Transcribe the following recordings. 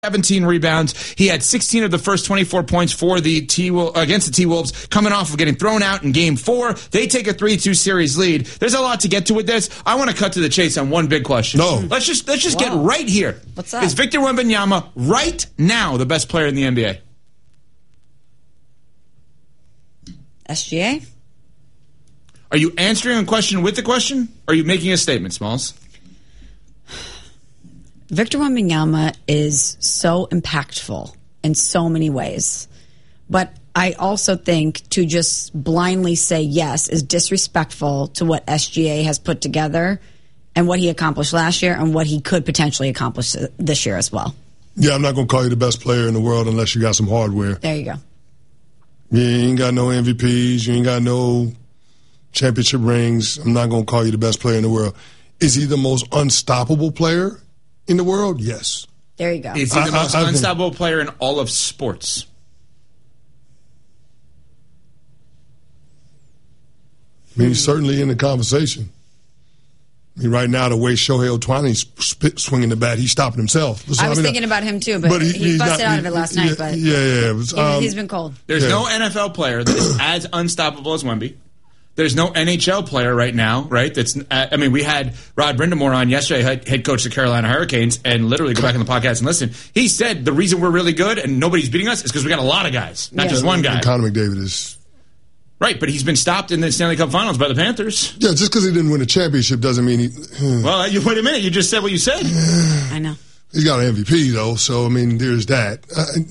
17 rebounds. He had 16 of the first 24 points for the against the T-Wolves, coming off of getting thrown out in Game 4. They take a 3-2 series lead. There's a lot to get to with this. I want to cut to the chase on one big question. No. Let's just get right here. What's that? Is Victor Wembanyama right now the best player in the NBA? SGA? Are you answering a question with the question? Or are you making a statement, Smalls? Victor Wembanyama is so impactful in so many ways. But I also think to just blindly say yes is disrespectful to what SGA has put together and what he accomplished last year and what he could potentially accomplish this year as well. Yeah, I'm not going to call you the best player in the world unless you got some hardware. There you go. You ain't got no MVPs. You ain't got no championship rings. I'm not going to call you the best player in the world. Is he the most unstoppable player in the world? Yes. There you go. Is he the most unstoppable player in all of sports? I mean, he's certainly in the conversation. I mean, right now, the way Shohei Ohtani's swinging the bat, he's stopping himself. So, I was thinking about him, too, but he busted out of it last night. But he's been cold. There's no NFL player that is as unstoppable as Wemby. There's no NHL player right now, right? We had Rod Brindamore on yesterday, head coach of the Carolina Hurricanes, and literally go back on the podcast and listen. He said the reason we're really good and nobody's beating us is because we got a lot of guys, not just one guy. Connor McDavid is... Right, but he's been stopped in the Stanley Cup Finals by the Panthers. Yeah, just because he didn't win a championship doesn't mean he... Well, wait a minute. You just said what you said. I know. He's got an MVP, though, so, I mean, there's that.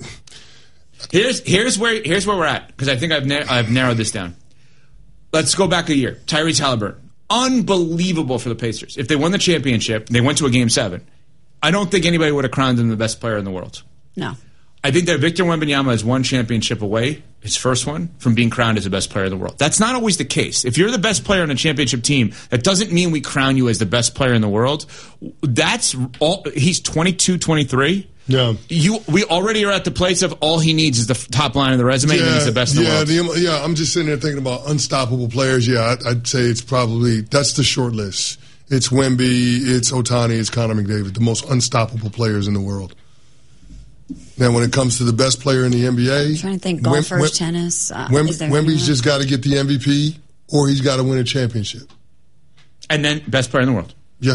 Here's where we're at, because I think I've narrowed this down. Let's go back a year. Tyrese Halliburton. Unbelievable for the Pacers. If they won the championship, they went to a Game 7. I don't think anybody would have crowned him the best player in the world. No. I think that Victor Wembanyama is one championship away, his first one, from being crowned as the best player in the world. That's not always the case. If you're the best player on a championship team, that doesn't mean we crown you as the best player in the world. That's all. He's 22, 23. Yeah. We already are at the place of all he needs is the top line of the resume, and he's the best in the world. I'm just sitting there thinking about unstoppable players. Yeah, I'd say it's probably, that's the short list. It's Wemby, it's Ohtani, it's Connor McDavid, the most unstoppable players in the world. Now, when it comes to the best player in the NBA... I'm trying to think, golfers, tennis. Wemby's just got to get the MVP, or he's got to win a championship. And then best player in the world. Yeah.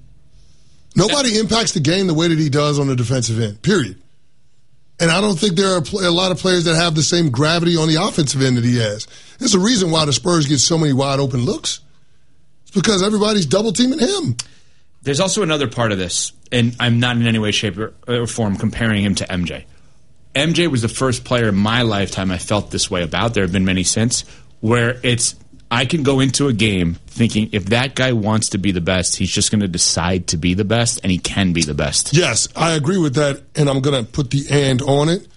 Nobody impacts the game the way that he does on the defensive end, period. And I don't think there are a lot of players that have the same gravity on the offensive end that he has. There's a reason why the Spurs get so many wide open looks. It's because everybody's double teaming him. There's also another part of this, and I'm not in any way, shape, or form comparing him to MJ. MJ was the first player in my lifetime I felt this way about. There have been many since, where I can go into a game thinking if that guy wants to be the best, he's just going to decide to be the best, and he can be the best. Yes, I agree with that, and I'm going to put the and on it.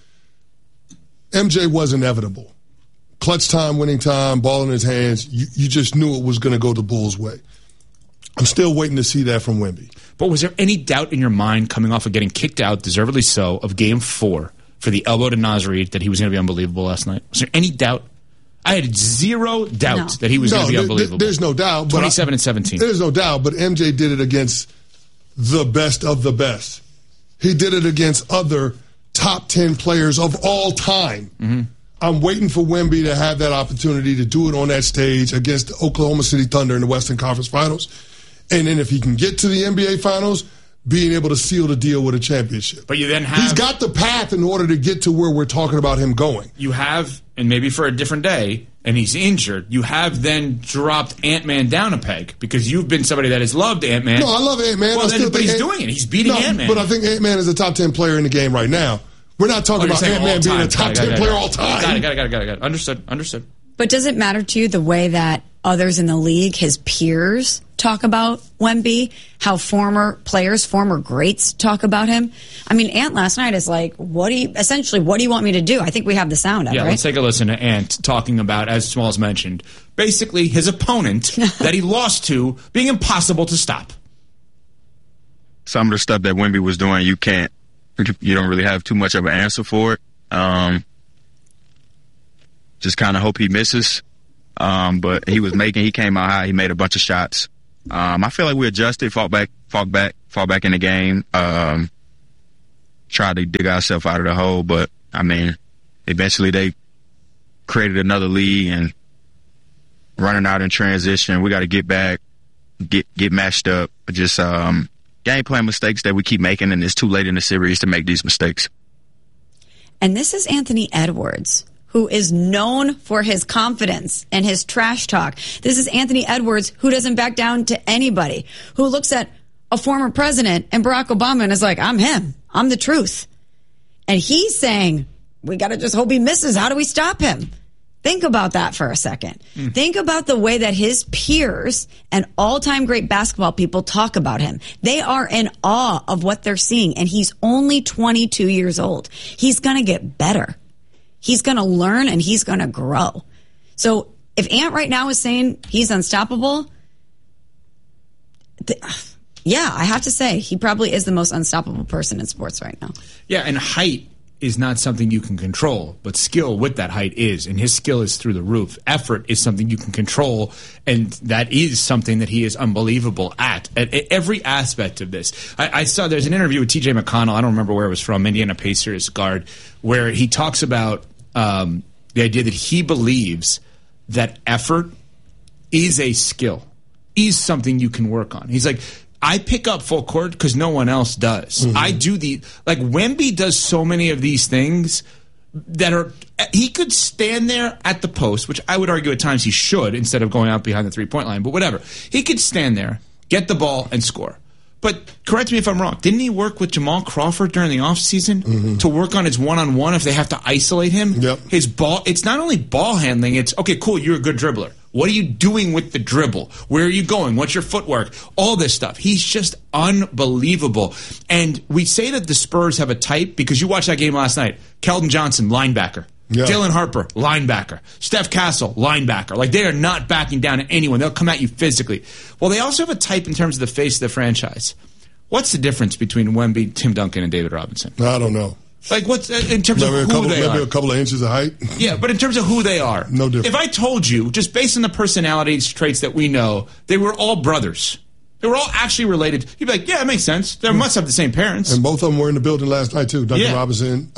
MJ was inevitable. Clutch time, winning time, ball in his hands. You just knew it was going to go the Bulls' way. I'm still waiting to see that from Wemby. But was there any doubt in your mind coming off of getting kicked out, deservedly so, of Game 4 for the elbow to Naz Reid that he was going to be unbelievable last night? Was there any doubt? I had zero doubt that he was going to be unbelievable. There's no doubt. 27 and 17. There's no doubt, but MJ did it against the best of the best. He did it against other top 10 players of all time. Mm-hmm. I'm waiting for Wemby to have that opportunity to do it on that stage against the Oklahoma City Thunder in the Western Conference Finals. And then if he can get to the NBA Finals, being able to seal the deal with a championship. But you then have... He's got the path in order to get to where we're talking about him going. You have, and maybe for a different day, and he's injured, you have then dropped Ant-Man down a peg because you've been somebody that has loved Ant-Man. No, I love Ant-Man. Well, but he's doing it. He's beating Ant-Man. But I think Ant-Man is a top 10 player in the game right now. We're not talking about Ant-Man being a top 10 player all time. Got it. Understood. But does it matter to you the way that others in the league, his peers, talk about Wemby? How former players, former greats talk about him? I mean, Ant last night is like, what do you want me to do? I think we have the sound of it, right? Let's take a listen to Ant talking about, as Smalls mentioned, basically his opponent that he lost to being impossible to stop. Some of the stuff that Wemby was doing, you don't really have too much of an answer for it. Just kind of hope he misses. But he came out high. He made a bunch of shots. I feel like we adjusted, fought back in the game. tried to dig ourselves out of the hole. But, I mean, eventually they created another league and running out in transition. We got to get back, get matched up. Just game plan mistakes that we keep making, and it's too late in the series to make these mistakes. And this is Anthony Edwards, who is known for his confidence and his trash talk. This is Anthony Edwards, who doesn't back down to anybody, who looks at a former president and Barack Obama and is like, I'm him. I'm the truth. And he's saying, we got to just hope he misses. How do we stop him? Think about that for a second. Think about the way that his peers and all-time great basketball people talk about him. They are in awe of what they're seeing, and he's only 22 years old. He's going to get better. He's going to learn, and he's going to grow. So if Ant right now is saying he's unstoppable, yeah, I have to say he probably is the most unstoppable person in sports right now. Yeah, and height is not something you can control, but skill with that height is, and his skill is through the roof. Effort is something you can control, and that is something that he is unbelievable at every aspect of this. I saw there's an interview with TJ McConnell, I don't remember where it was from, Indiana Pacers guard, where he talks about the idea that he believes that effort is a skill, is something you can work on. He's like, I pick up full court because no one else does. I do Wemby does so many of these things that are, he could stand there at the post, which I would argue at times he should instead of going out behind the 3-point line, but whatever. He could stand there, get the ball, and score. But correct me if I'm wrong. Didn't he work with Jamal Crawford during the offseason to work on his one-on-one if they have to isolate him? Yep. His ball, it's not only ball handling, it's, okay, cool, you're a good dribbler. What are you doing with the dribble? Where are you going? What's your footwork? All this stuff. He's just unbelievable. And we say that the Spurs have a type because you watched that game last night. Keldon Johnson, linebacker. Yeah. Dylan Harper, linebacker. Steph Castle, linebacker. Like, they are not backing down at anyone. They'll come at you physically. Well, they also have a type in terms of the face of the franchise. What's the difference between Wemby, Tim Duncan, and David Robinson? I don't know. Like, what's in terms of who they are? Maybe a couple of inches of height. Yeah, but in terms of who they are. No difference. If I told you, just based on the personality traits that we know, they were all brothers. They were all actually related. You'd be like, yeah, it makes sense. They must have the same parents. And both of them were in the building last night, too. David Robinson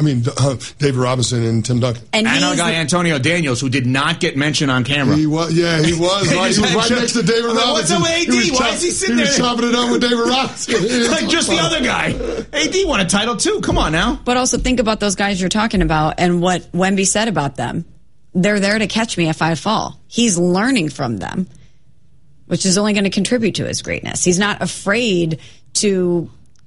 and Tim Duncan. And our guy, Antonio Daniels, who did not get mentioned on camera. He was. Right? He was right next to David Robinson. What's up with AD? Why is he sitting there? He was chopping it up with David Robinson. Like just the other guy. AD won a title, too. Come on now. But also think about those guys you're talking about and what Wemby said about them. They're there to catch me if I fall. He's learning from them, which is only going to contribute to his greatness. He's not afraid to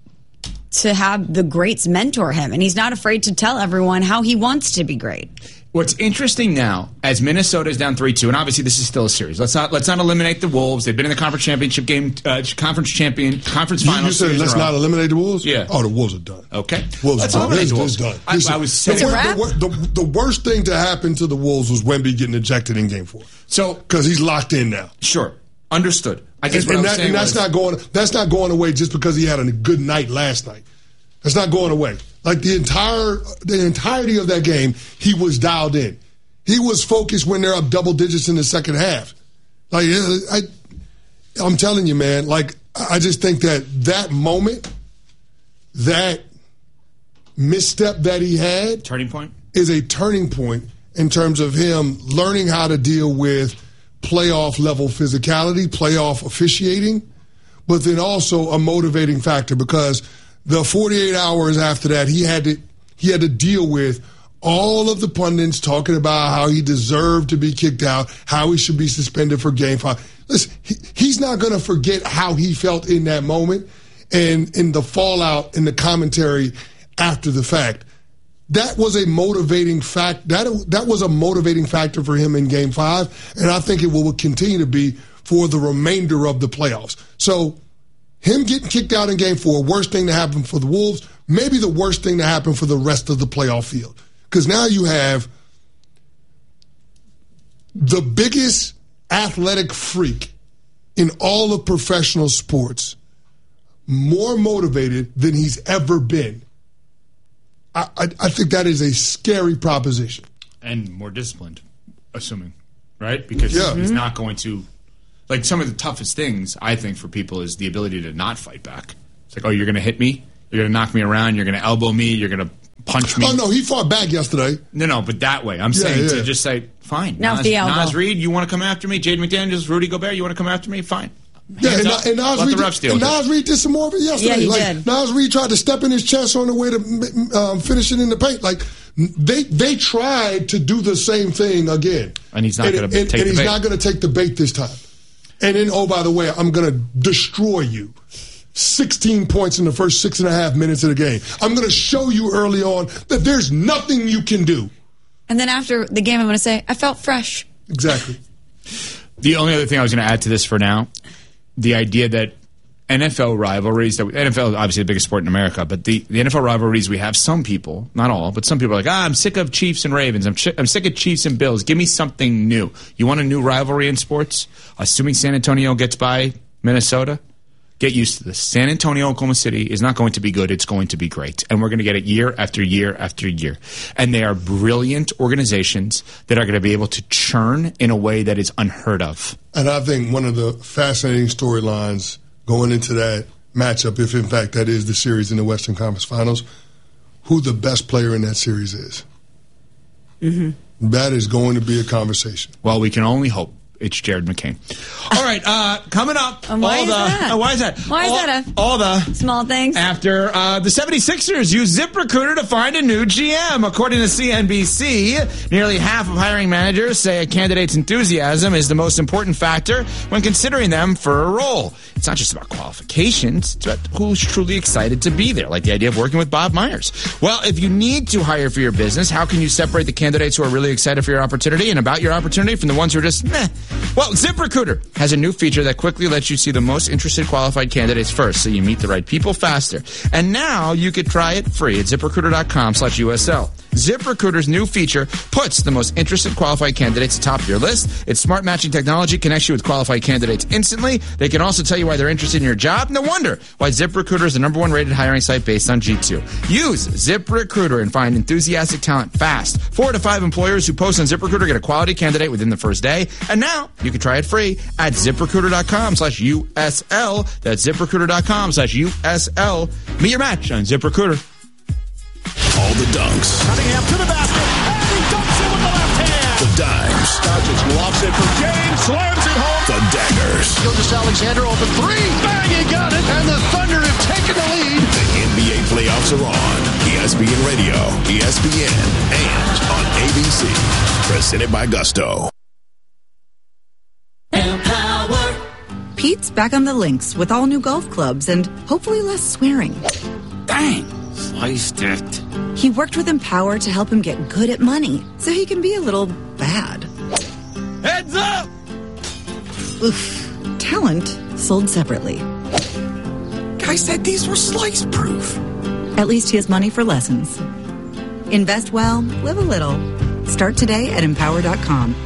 have the greats mentor him, and he's not afraid to tell everyone how he wants to be great. What's interesting now, as Minnesota is down 3-2, and obviously this is still a series. Let's not eliminate the Wolves. They've been in the conference championship game, conference finals. You said let's not eliminate the Wolves? Yeah. Oh, the Wolves are done. Okay. Wolves are done. It's done. I was saying the worst thing to happen to the Wolves was Wemby getting ejected in Game 4. So because he's locked in now. Sure. Understood. I guess what I'm saying that's not going away just because he had a good night last night. That's not going away. Like the entirety of that game, he was dialed in. He was focused when they're up double digits in the second half. Like I'm telling you, man. Like I just think that moment, that misstep that he had, turning point, is a turning point in terms of him learning how to deal with playoff level physicality, playoff officiating, but then also a motivating factor because the 48 hours after that, he had to deal with all of the pundits talking about how he deserved to be kicked out, how he should be suspended for Game 5. Listen, he's not going to forget how he felt in that moment and in the fallout in the commentary after the fact. That was a motivating fact. That was a motivating factor for him in Game 5, and I think it will continue to be for the remainder of the playoffs. So him getting kicked out in Game 4, worst thing to happen for the Wolves, maybe the worst thing to happen for the rest of the playoff field. Because now you have the biggest athletic freak in all of professional sports, more motivated than he's ever been. I think that is a scary proposition. And more disciplined, assuming, right? Because he's not going to... Like, some of the toughest things, I think, for people is the ability to not fight back. It's like, oh, you're going to hit me? You're going to knock me around. You're going to elbow me. You're going to punch me. Oh, no, he fought back yesterday. No, but that way. I'm saying to just say, fine. Now the elbow. Nas Reed, you want to come after me? Jaden McDaniels, Rudy Gobert, you want to come after me? Fine. Yeah, and Nas Reed did some more of it yesterday. Yeah, he did. Nas Reed tried to step in his chest on the way to finish it in the paint. Like, they tried to do the same thing again. And he's not going to take the bait. And he's not going to take the bait this time. And then, oh, by the way, I'm going to destroy you. 16 points in the first 6.5 minutes of the game. I'm going to show you early on that there's nothing you can do. And then after the game, I'm going to say, I felt fresh. Exactly. The only other thing I was going to add to this for now, the idea that NFL rivalries, NFL is obviously the biggest sport in America, but the NFL rivalries we have, some people, not all, but some people are like, I'm sick of Chiefs and Ravens. I'm sick of Chiefs and Bills. Give me something new. You want a new rivalry in sports? Assuming San Antonio gets by Minnesota, get used to this. San Antonio, Oklahoma City is not going to be good. It's going to be great. And we're going to get it year after year after year. And they are brilliant organizations that are going to be able to churn in a way that is unheard of. And I think one of the fascinating storylines going into that matchup, if in fact that is the series in the Western Conference Finals, who the best player in that series is. Mm-hmm. That is going to be a conversation. Well, we can only hope. It's Jared McCain. All right, coming up. Why is that? Why is that? Why is that all the small things? After the 76ers use ZipRecruiter to find a new GM. According to CNBC, nearly half of hiring managers say a candidate's enthusiasm is the most important factor when considering them for a role. It's not just about qualifications. It's about who's truly excited to be there, like the idea of working with Bob Myers. Well, if you need to hire for your business, how can you separate the candidates who are really excited for your opportunity and about your opportunity from the ones who are just meh? Well, ZipRecruiter has a new feature that quickly lets you see the most interested qualified candidates first, so you meet the right people faster. And now you could try it free at ZipRecruiter.com/USL. ZipRecruiter's new feature puts the most interested qualified candidates atop of your list. Its smart matching technology connects you with qualified candidates instantly. They can also tell you why they're interested in your job. No wonder why ZipRecruiter is the #1 rated hiring site based on G2. Use ZipRecruiter and find enthusiastic talent fast. 4 to 5 employers who post on ZipRecruiter get a quality candidate within the first day. And now you can try it free at ZipRecruiter.com/USL. That's ZipRecruiter.com/USL. Meet your match on ZipRecruiter. All the dunks. Cunningham to the basket, and he dunks it with the left hand. The dimes. Doncic lofts it for James, slams it home. The daggers. Gilgeous-Alexander open three. Bang, he got it. And the Thunder have taken the lead. The NBA playoffs are on. ESPN Radio, ESPN, and on ABC. Presented by Gusto. Empower. Pete's back on the links with all new golf clubs and hopefully less swearing. Dang. Sliced it. He worked with Empower to help him get good at money, so he can be a little bad. Heads up! Oof. Talent sold separately. Guy said these were slice proof. At least he has money for lessons. Invest well, live a little. Start today at Empower.com.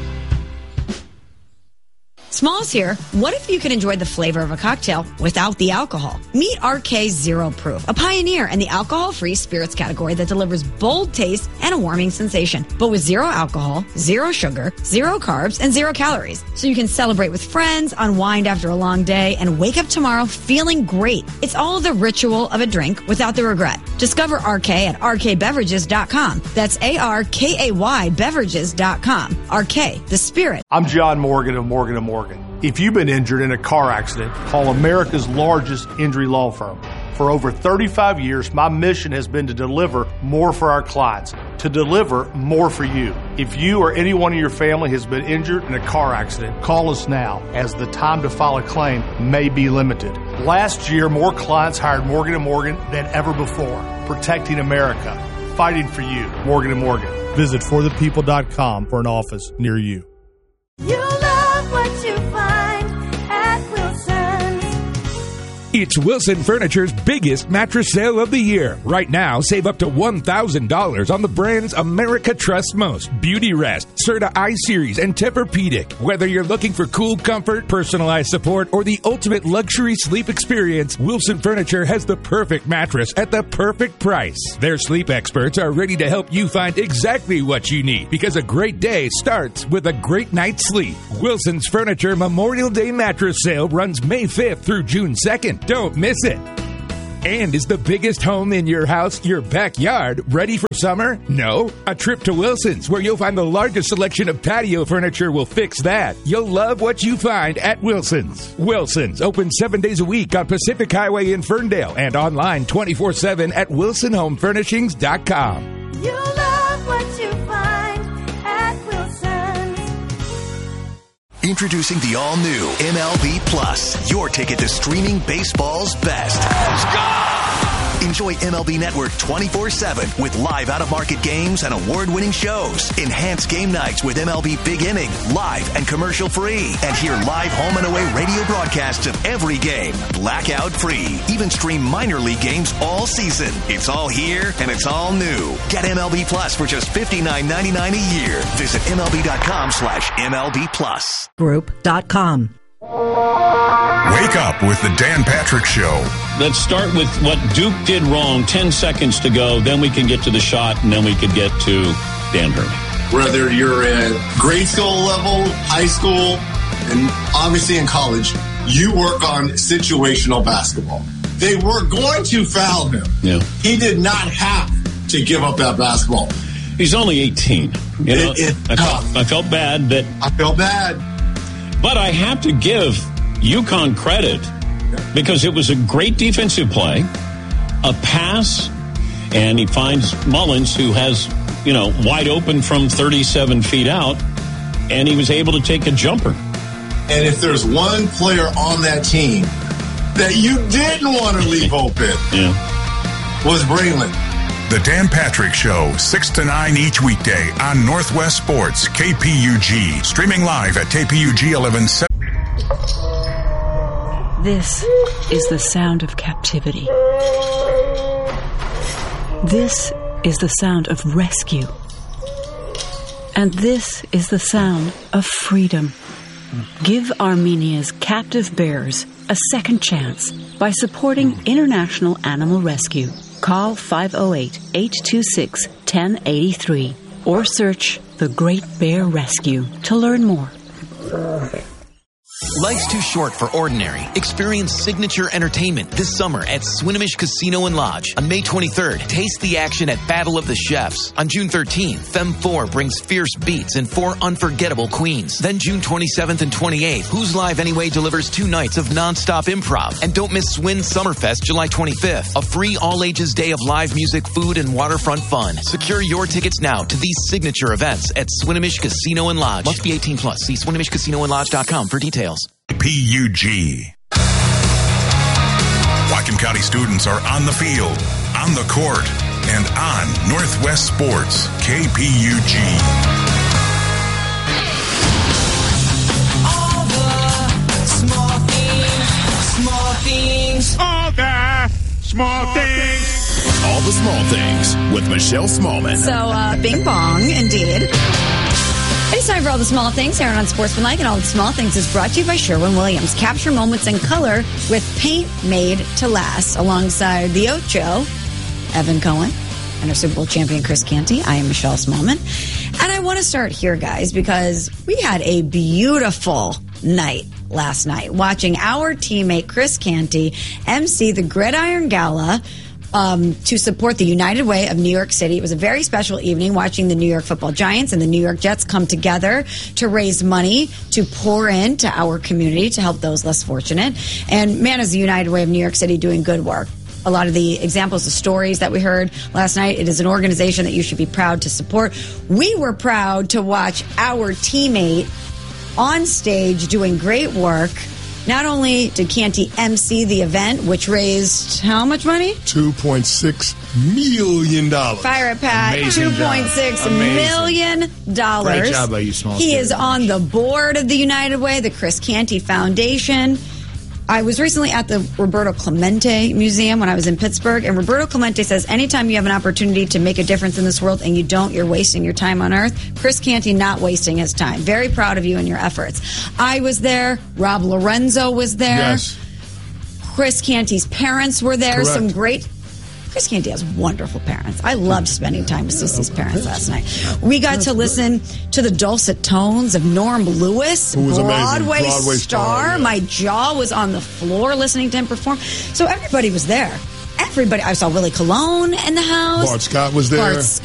Smalls here. What if you could enjoy the flavor of a cocktail without the alcohol? Meet RK Zero Proof, a pioneer in the alcohol-free spirits category that delivers bold taste and a warming sensation, but with 0 alcohol, 0 sugar, 0 carbs, and 0 calories. So you can celebrate with friends, unwind after a long day, and wake up tomorrow feeling great. It's all the ritual of a drink without the regret. Discover RK at rkbeverages.com. That's ARKAY beverages.com. RK, the spirit. I'm John Morgan of Morgan & Morgan. If you've been injured in a car accident, call America's largest injury law firm. For over 35 years, my mission has been to deliver more for our clients, to deliver more for you. If you or anyone in your family has been injured in a car accident, call us now, as the time to file a claim may be limited. Last year, more clients hired Morgan & Morgan than ever before, protecting America, fighting for you. Morgan & Morgan. Visit forthepeople.com for an office near you. You love what you find at Wilson's. It's Wilson Furniture's biggest mattress sale of the year. Right now, save up to $1,000 on the brands America trusts most. Beauty Rest, Serta I-Series, and Tempur-Pedic. Whether you're looking for cool comfort, personalized support, or the ultimate luxury sleep experience, Wilson Furniture has the perfect mattress at the perfect price. Their sleep experts are ready to help you find exactly what you need, because a great day starts with a great night's sleep. Wilson's Furniture Memorial Day mattress sale runs May 5th through June 2nd. Don't miss it. And is the biggest home in your house, your backyard, ready for summer? No? A trip to Wilson's, where you'll find the largest selection of patio furniture will fix that. You'll love what you find at Wilson's. Wilson's, open 7 days a week on Pacific Highway in Ferndale and online 24/7 at wilsonhomefurnishings.com. You'll love what you find at Wilson's. Introducing the all-new MLB Plus, your ticket to streaming baseball's best. Let's go! Enjoy MLB Network 24/7 with live out-of-market games and award-winning shows. Enhance game nights with MLB Big Inning, live and commercial-free. And hear live home and away radio broadcasts of every game, blackout-free. Even stream minor league games all season. It's all here, and it's all new. Get MLB Plus for just $59.99 a year. Visit MLB.com/MLB Plus. Group.com. Wake up with the Dan Patrick Show. Let's start with what Duke did wrong. 10 seconds to go. Then we can get to the shot, and then we could get to Dan Hurley. Whether you're at grade school level, high school, and obviously in college, you work on situational basketball. They were going to foul him. Yeah. He did not have to give up that basketball. He's only 18. You know, I felt bad that... I felt bad. But I have to give UConn credit because it was a great defensive play, a pass, and he finds Mullins, who has, wide open from 37 feet out, and he was able to take a jumper. And if there's one player on that team that you didn't want to leave open, was Braylon. The Dan Patrick Show, 6 to 9 each weekday on Northwest Sports, KPUG. Streaming live at KPUG 1170. This is the sound of captivity. This is the sound of rescue. And this is the sound of freedom. Give Armenia's captive bears a second chance by supporting International Animal Rescue. Call 508-826-1083 or search The Great Bear Rescue to learn more. Life's too short for ordinary. Experience signature entertainment this summer at Swinomish Casino and Lodge. On May 23rd, taste the action at Battle of the Chefs. On June 13th, Femme 4 brings fierce beats and 4 unforgettable queens. Then June 27th and 28th, Who's Live Anyway delivers 2 nights of nonstop improv. And don't miss Swin Summerfest July 25th, a free all-ages day of live music, food, and waterfront fun. Secure your tickets now to these signature events at Swinomish Casino and Lodge. Must be 18 plus. See SwinomishCasinoandLodge.com for details. PUG. Whatcom County students are on the field, on the court, and on Northwest Sports, KPUG. All the small things. All the small things. All the small things with Michelle Smallman. So, bing bong, indeed. It's time for All the Small Things here on Sportsmanlike, and All the Small Things is brought to you by Sherwin-Williams. Capture moments in color with paint made to last. Alongside the Ocho, Evan Cohen, and our Super Bowl champion, Chris Canty. I am Michelle Smallman. And I want to start here, guys, because we had a beautiful night last night watching our teammate, Chris Canty, MC the Gridiron Gala, to support the United Way of New York City. It was a very special evening watching the New York Football Giants and the New York Jets come together to raise money to pour into our community to help those less fortunate. And man, is the United Way of New York City doing good work. A lot of the examples, the stories that we heard last night, it is an organization that you should be proud to support. We were proud to watch our teammate on stage doing great work. Not only did Canty MC the event, which raised how much money? $2.6 million. Fire it, Pat. $2.6 million. Great job by you, small He student. is on the board of the United Way, the Chris Canty Foundation. I was recently at the Roberto Clemente Museum when I was in Pittsburgh, and Roberto Clemente says anytime you have an opportunity to make a difference in this world and you don't, you're wasting your time on Earth. Chris Canty not wasting his time. Very proud of you and your efforts. I was there. Rob Lorenzo was there. Yes. Chris Canty's parents were there. Correct. Some great... Chris Canty has wonderful parents. I loved spending time with Cece's parents last night. We got to listen to the dulcet tones of Norm Lewis, Who was Broadway amazing. star. Yeah. My jaw was on the floor listening to him perform. So everybody was there. everybody. I saw Willie Colon in the house. Bart Scott was there. Bart